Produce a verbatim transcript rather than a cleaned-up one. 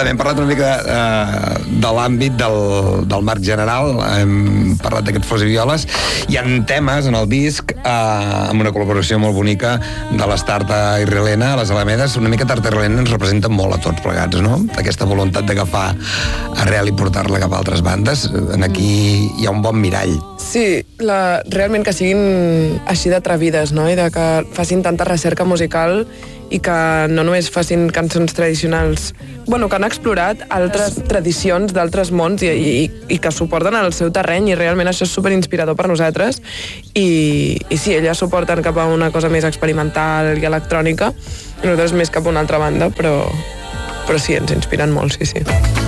Escolta, hem parlat una mica uh, de l'àmbit del, del marc general, hem parlat d'aquests Flors i Violes. Hi ha temes en el disc uh, amb una col·laboració molt bonica de l'Estarta i Relena, les Alamedes. Una mica Tarta i Relena ens representa molt a tots plegats, no? Aquesta voluntat d'agafar arrel i portar-la cap a altres bandes. En aquí hi ha un bon mirall. Sí, la, realment que siguin així d'atrevides, no? I de que facin tanta recerca musical i que no només facin cançons tradicionals, bueno, que han explorat altres tradicions d'altres mons i, i, i que suporten el seu terreny, i realment això és superinspirador per nosaltres. I, i sí, elles suporten cap a una cosa més experimental i electrònica, i nosaltres més cap a una altra banda, però, però sí, ens inspiren molt, sí, sí.